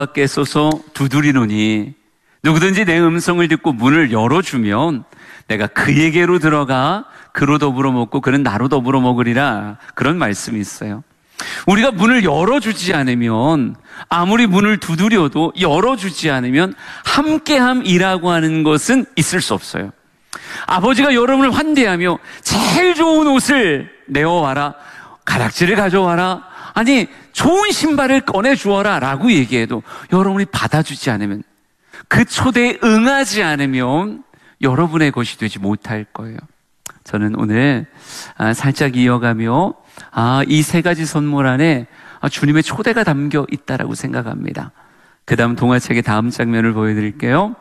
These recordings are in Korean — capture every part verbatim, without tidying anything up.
밖에 서서 두드리노니 누구든지 내 음성을 듣고 문을 열어주면 내가 그에게로 들어가 그로 더불어 먹고 그는 나로 더불어 먹으리라. 그런 말씀이 있어요. 우리가 문을 열어주지 않으면, 아무리 문을 두드려도 열어주지 않으면 함께함이라고 하는 것은 있을 수 없어요. 아버지가 여러분을 환대하며 제일 좋은 옷을 내어와라, 가락지를 가져와라, 아니 좋은 신발을 꺼내주어라 라고 얘기해도 여러분이 받아주지 않으면, 그 초대에 응하지 않으면 여러분의 것이 되지 못할 거예요. 저는 오늘 살짝 이어가며 아, 이 세 가지 선물 안에 주님의 초대가 담겨 있다라고 생각합니다. 그 다음 동화책의 다음 장면을 보여드릴게요.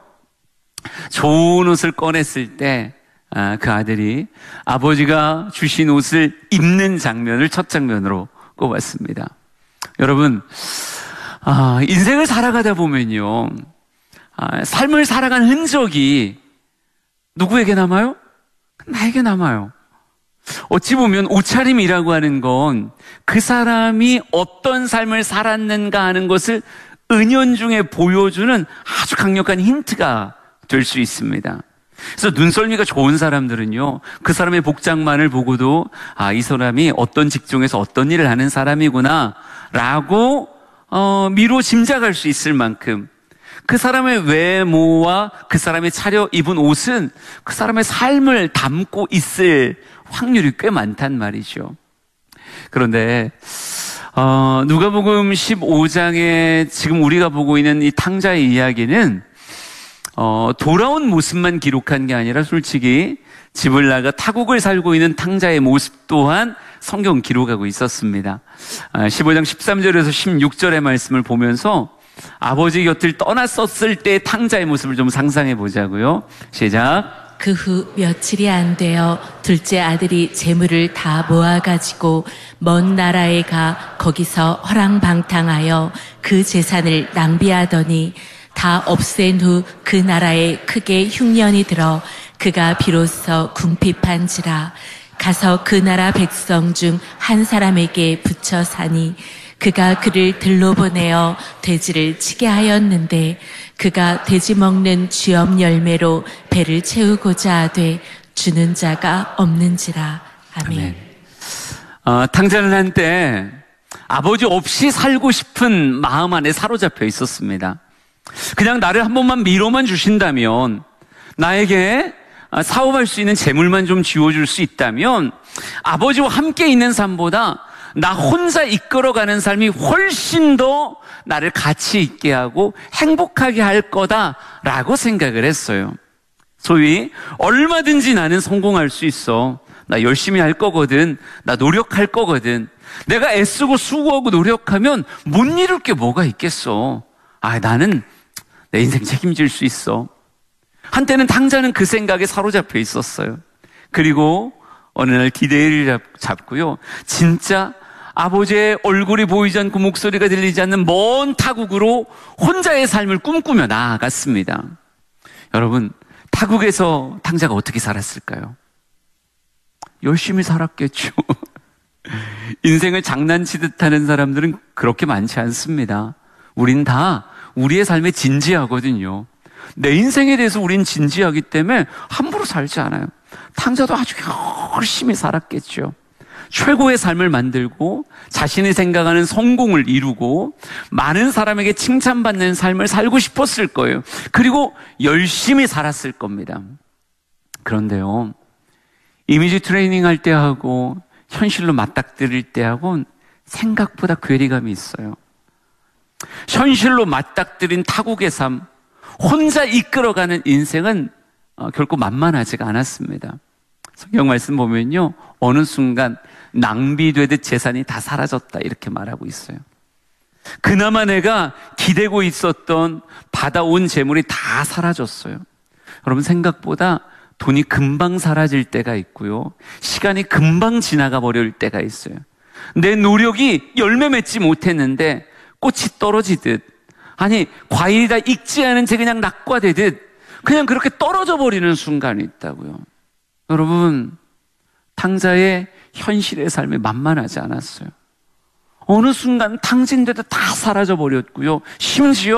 좋은 옷을 꺼냈을 때 그 아들이 아버지가 주신 옷을 입는 장면을 첫 장면으로 꼽았습니다. 여러분, 아, 인생을 살아가다 보면요, 아, 삶을 살아간 흔적이 누구에게 남아요? 나에게 남아요. 어찌 보면 옷차림이라고 하는 건 그 사람이 어떤 삶을 살았는가 하는 것을 은연중에 보여주는 아주 강력한 힌트가 될 수 있습니다. 그래서 눈썰미가 좋은 사람들은요, 그 사람의 복장만을 보고도 아, 이 사람이 어떤 직종에서 어떤 일을 하는 사람이구나 라고 어, 미로 짐작할 수 있을 만큼 그 사람의 외모와 그 사람의 차려 입은 옷은 그 사람의 삶을 담고 있을 확률이 꽤 많단 말이죠. 그런데 어, 누가복음 십오 장에 지금 우리가 보고 있는 이 탕자의 이야기는 어, 돌아온 모습만 기록한 게 아니라 솔직히 집을 나가 타국을 살고 있는 탕자의 모습 또한 성경 기록하고 있었습니다. 아, 십오 장 십삼 절에서 십육 절의 말씀을 보면서 아버지 곁을 떠났었을 때의 탕자의 모습을 좀 상상해 보자고요. 시작. 그 후 며칠이 안 되어 둘째 아들이 재물을 다 모아가지고 먼 나라에 가 거기서 허랑방탕하여 그 재산을 낭비하더니 다 없앤 후 그 나라에 크게 흉년이 들어 그가 비로소 궁핍한지라. 가서 그 나라 백성 중 한 사람에게 붙여 사니 그가 그를 들로 보내어 돼지를 치게 하였는데 그가 돼지 먹는 쥐엄 열매로 배를 채우고자 하되 주는 자가 없는지라. 아멘. 아멘. 어, 탕자는 한때 아버지 없이 살고 싶은 마음 안에 사로잡혀 있었습니다. 그냥 나를 한 번만 미로만 주신다면, 나에게 사업할 수 있는 재물만 좀 쥐어줄 수 있다면 아버지와 함께 있는 삶보다 나 혼자 이끌어가는 삶이 훨씬 더 나를 가치 있게 하고 행복하게 할 거다라고 생각을 했어요. 소위 얼마든지 나는 성공할 수 있어, 나 열심히 할 거거든, 나 노력할 거거든, 내가 애쓰고 수고하고 노력하면 못 이룰 게 뭐가 있겠어, 아, 나는 내 인생 책임질 수 있어. 한때는 탕자는 그 생각에 사로잡혀 있었어요. 그리고 어느 날 디데이를 잡고요, 진짜 아버지의 얼굴이 보이지 않고 목소리가 들리지 않는 먼 타국으로 혼자의 삶을 꿈꾸며 나아갔습니다. 여러분, 타국에서 탕자가 어떻게 살았을까요? 열심히 살았겠죠. 인생을 장난치듯 하는 사람들은 그렇게 많지 않습니다. 우린 다 우리의 삶에 진지하거든요. 내 인생에 대해서 우린 진지하기 때문에 함부로 살지 않아요. 탕자도 아주 열심히 살았겠죠. 최고의 삶을 만들고 자신이 생각하는 성공을 이루고 많은 사람에게 칭찬받는 삶을 살고 싶었을 거예요. 그리고 열심히 살았을 겁니다. 그런데요, 이미지 트레이닝 할 때하고 현실로 맞닥뜨릴 때하고는 생각보다 괴리감이 있어요. 현실로 맞닥뜨린 타국의 삶, 혼자 이끌어가는 인생은 결코 만만하지가 않았습니다. 성경 말씀 보면요, 어느 순간 낭비되듯 재산이 다 사라졌다 이렇게 말하고 있어요. 그나마 내가 기대고 있었던 받아온 재물이 다 사라졌어요. 여러분, 생각보다 돈이 금방 사라질 때가 있고요, 시간이 금방 지나가 버릴 때가 있어요. 내 노력이 열매 맺지 못했는데 꽃이 떨어지듯, 아니 과일이 다 익지 않은 채 그냥 낙과되듯 그냥 그렇게 떨어져 버리는 순간이 있다고요. 여러분, 탕자의 현실의 삶이 만만하지 않았어요. 어느 순간 탕진되다 다 사라져 버렸고요. 심지어